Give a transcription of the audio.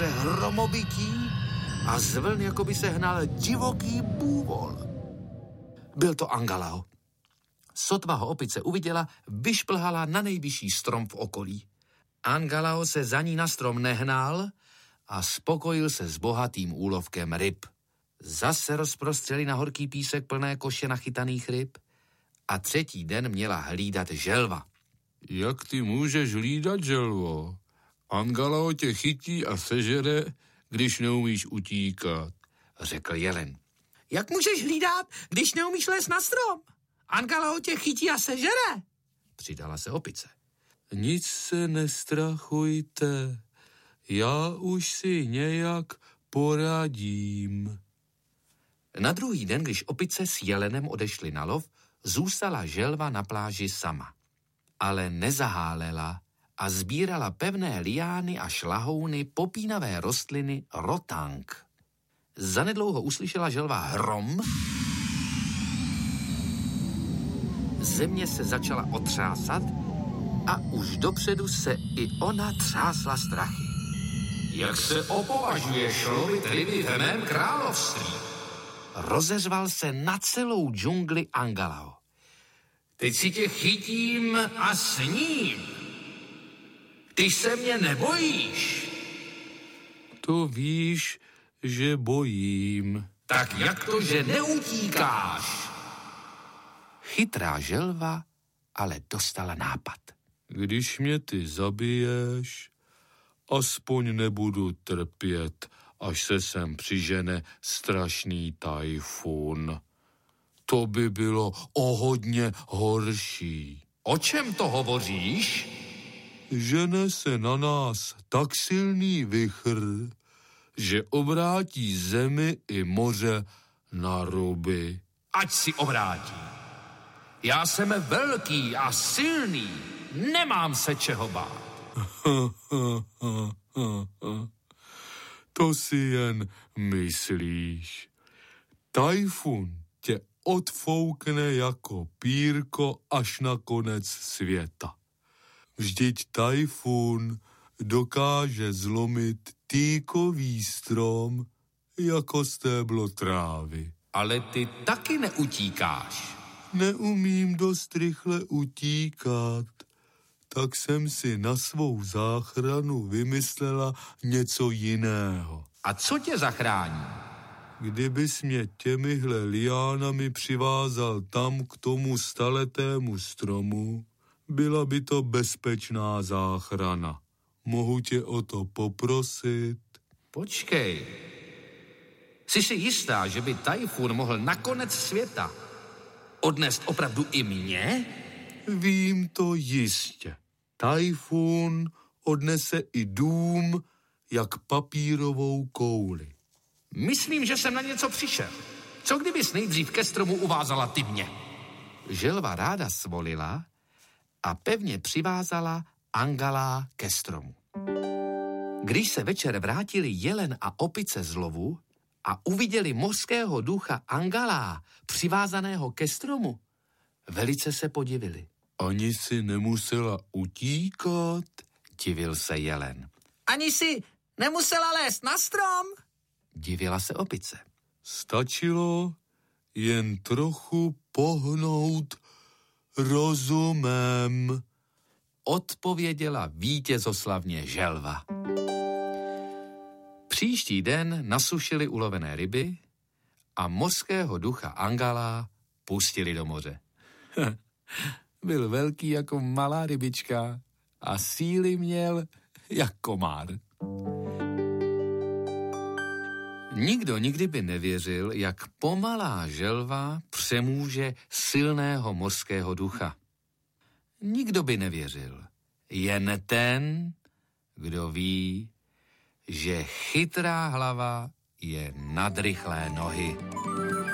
ostře hromobytí a z vln jako by se hnal divoký bůvol. Byl to Angalao. Sotva ho opice uviděla, vyšplhala na nejvyšší strom v okolí. Angalao se za ní na strom nehnal a spokojil se s bohatým úlovkem ryb. Zase rozprostřeli na horký písek plné koše nachytaných ryb a třetí den měla hlídat želva. Jak ty můžeš hlídat, želvo? Angalao tě chytí a sežere, když neumíš utíkat, řekl jelen. Jak můžeš hlídat, když neumíš lézt na strom? Angalao tě chytí a sežere, přidala se opice. Nic se nestrachujte, já už si nějak poradím. Na druhý den, když opice s jelenem odešli na lov, zůstala želva na pláži sama. Ale nezahálela a sbírala pevné liány a šlahouny, popínavé rostliny rotang. Zanedlouho uslyšela želva hrom. Země se začala otřásat a už dopředu se i ona třásla strachy. Jak se opovažuješ lovit ryby v mém království? Rozeřval se na celou džungli Angalao. Teď si tě chytím a sním. Ty se mě nebojíš? To víš, že bojím. Tak jak to, že neutíkáš? Chytrá želva ale dostala nápad. Když mě ty zabiješ, aspoň nebudu trpět, až se sem přižene strašný tajfun. To by bylo o hodně horší. O čem to hovoříš? Žene se na nás tak silný vichr, že obrátí zemi i moře na ruby. Ať si obrátí. Já jsem velký a silný, nemám se čeho bát. To si jen myslíš. Tajfun tě odfoukne jako pírko až na konec světa. Vždyť tajfun dokáže zlomit týkový strom jako stéblo trávy. Ale ty taky neutíkáš. Neumím dost rychle utíkat, tak jsem si na svou záchranu vymyslela něco jiného. A co tě zachrání? Kdybys mě těmihle liánami přivázal tam k tomu staletému stromu, byla by to bezpečná záchrana. Mohu tě o to poprosit? Počkej. Jsi si jistá, že by tajfun mohl na konec světa odnést opravdu i mě? Vím to jistě. Tajfun odnese i dům jak papírovou kouli. Myslím, že jsem na něco přišel. Co kdybys nejdřív ke stromu uvázala ty mě? Želva ráda svolila a pevně přivázala Angalaa ke stromu. Když se večer vrátili jelen a opice z lovu a uviděli mořského ducha Angalaa přivázaného ke stromu, velice se podivili. Ani si nemusela utíkat? Divil se jelen. Ani si nemusela lézt na strom? Divila se opice. Stačilo jen trochu pohnout rozumem, odpověděla vítězoslavně želva. Příští den nasušili ulovené ryby a mořského ducha Angalaa pustili do moře. Byl velký jako malá rybička a síly měl jak komár. Nikdo nikdy by nevěřil, jak pomalá želva přemůže silného mořského ducha. Nikdo by nevěřil. Jen ten, kdo ví, že chytrá hlava je nad rychlé nohy.